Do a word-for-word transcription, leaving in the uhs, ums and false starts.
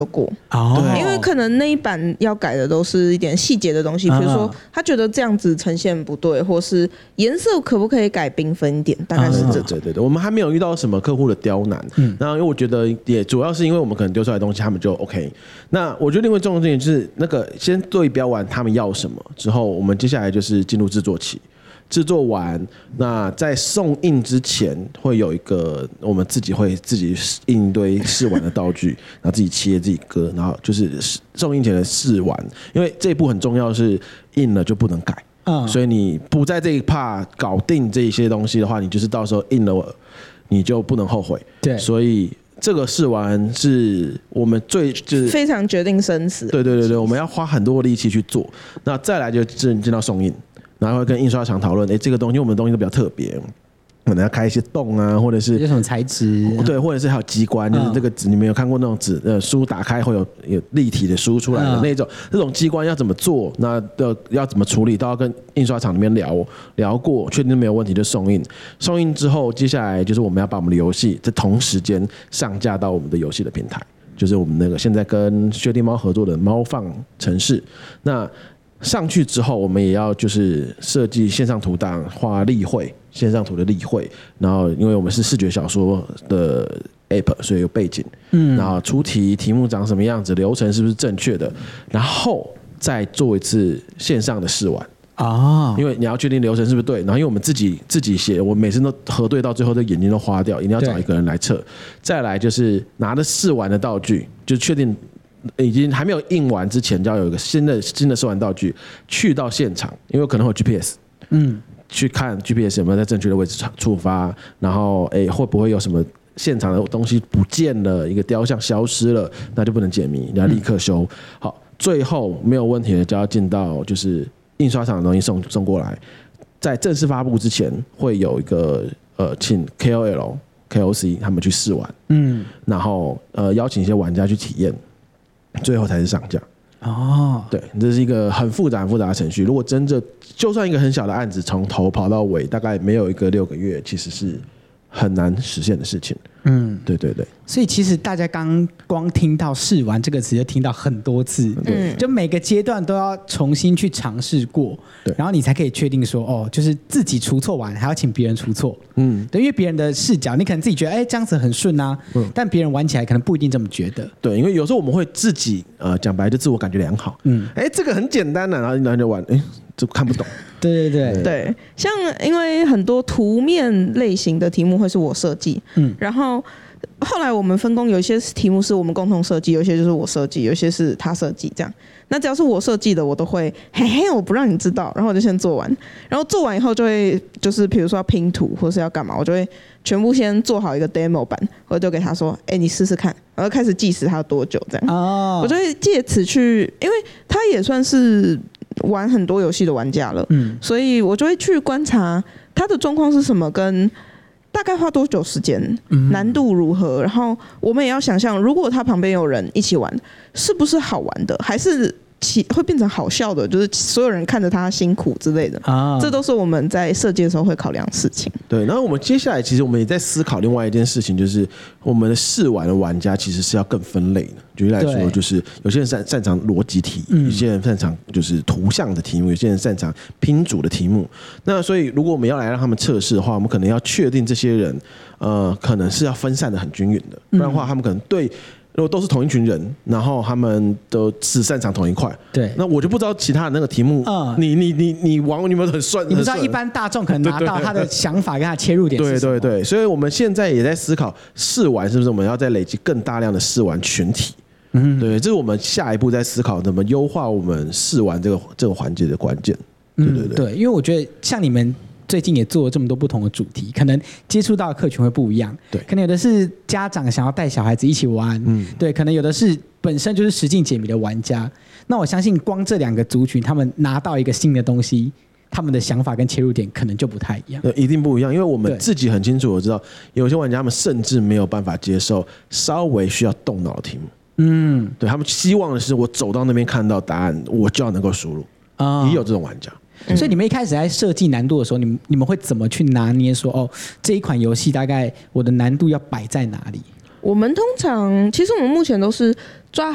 过哦，因为可能那一版要改的都是一点细节的东西，比如说他觉得这样子呈现不对，或是颜色可不可以改缤纷一点，大概是这种。 对对对，我们还没有遇到什么客户的刁难。嗯，然后因为我觉得也主要是因为我们可能丢出来的东西他们就 OK。那我觉得另外重要的一点就是那个先对标完他们要什么之后，我们接下来就是进入制作期。制作完，那在送印之前会有一个，我们自己会自己印一堆试玩的道具，然后自己切自己割，然后就是送印前的试玩，因为这一步很重要，是印了就不能改，嗯，所以你不在这一 part 搞定这些东西的话，你就是到时候印了你就不能后悔，对，所以这个试玩是我们最就是非常决定生死， 对对对对，我们要花很多力气去做，那再来就进进到送印。然后会跟印刷厂讨论，哎，这个东西我们的东西都比较特别，可能要开一些洞啊，或者是有什么材质， 对，或者是还有机关，就是这个纸，你们有看过那种纸呃书打开会有有立体的书出来的那种，这种机关要怎么做，那的要怎么处理，都要跟印刷厂里面聊聊过，确定没有问题就送印。送印之后，接下来就是我们要把我们的游戏在同时间上架到我们的游戏的平台，就是我们那个现在跟薛定猫合作的猫放城市，那。上去之后，我们也要就是设计线上图档、画例会、线上图的例会，然后因为我们是视觉小说的 app， 所以有背景，嗯，然后出题题目长什么样子，流程是不是正确的，然后再做一次线上的试玩啊，因为你要确定流程是不是对，然后因为我们自己自己写，我每次都核对到最后，这眼睛都花掉，一定要找一个人来测。再来就是拿着试玩的道具，就确定。已经还没有印完之前，就要有一个新的新的试玩道具去到现场，因为可能会有 G P S， 嗯，去看 G P S 有没有在正确的位置触发，然后哎会不会有什么现场的东西不见了，一个雕像消失了，那就不能解谜，你要立刻修。好，最后没有问题的就要进到就是印刷厂的东西送送过来，在正式发布之前会有一个呃请 K O L、K O C 他们去试玩，嗯，然后呃邀请一些玩家去体验。最后才是上架哦，对，这是一个很复杂、很复杂的程序。如果真的就算一个很小的案子，从头跑到尾，大概没有一个六个月，其实是很难实现的事情。嗯，对对对。 所以其实大家刚光听到试玩这个词就听到很多次，嗯，就每个阶段都要重新去尝试过，对，然后你才可以确定说，哦，就是自己出错完还要请别人出错，嗯，对，因为别人的视角，你可能自己觉得，哎，这样子很顺啊，嗯，但别人玩起来可能不一定这么觉得， 对，因为有时候我们会自己呃讲白就自我感觉良好，嗯，哎，这个很简单的、啊，然后然后就玩，哎，就看不懂。 对对对对，像因为很多图面类型的题目会是我设计，嗯，然后后来我们分工，有一些题目是我们共同设计，有一些就是我设计，有一些是他设计，这样。那只要是我设计的，我都会嘿嘿，我不让你知道，然后我就先做完，然后做完以后就会就是比如说要拼图或是要干嘛，我就会全部先做好一个 demo 版，我就给他说，哎，你试试看，然后开始计时它有多久这样。哦，我就会借此去，因为他也算是玩很多游戏的玩家了，嗯，所以我就会去观察他的状况是什么，跟大概花多久时间，难度如何，然后我们也要想象，如果他旁边有人一起玩，是不是好玩的，还是会变成好笑的，就是所有人看着他辛苦之类的啊，这都是我们在设计的时候会考量的事情。 对，然后我们接下来其实我们也在思考另外一件事情，就是我们的试玩的玩家其实是要更分类的。举例来说，就是有些人擅擅长逻辑题，有些人擅长就是图像的题目，有些人擅长拼组的题目。那所以如果我们要来让他们测试的话，我们可能要确定这些人，呃，可能是要分散的很均匀的，不然的话他们可能对。如果都是同一群人，然后他们都只擅长同一块，对，那我就不知道其他的那个题目，嗯，你你你你玩你们很顺， 你不知道一般大众可能拿到他的想法跟他切入点是什么， 对对对，所以我们现在也在思考试玩是不是我们要再累积更大量的试玩群体，嗯，对，这是我们下一步在思考怎么优化我们试玩这个这个环节的关键，对对对， 对，因为我觉得像你们。最近也做了这么多不同的主题，可能接触到的客群会不一样。对，可能有的是家长想要带小孩子一起玩，嗯，对，可能有的是本身就是实境解谜的玩家。那我相信，光这两个族群，他们拿到一个新的东西，他们的想法跟切入点可能就不太一样。 一定不一样，因为我们自己很清楚，我知道有些玩家他们甚至没有办法接受稍微需要动脑的题目。嗯，对他们希望的是，我走到那边看到答案，我就要能够输入。啊，也有这种玩家。 所以你们一开始在设计难度的时候，你们你们会怎么去拿捏说，哦，这一款游戏大概我的难度要摆在哪里？ 我们通常其实我们目前都是抓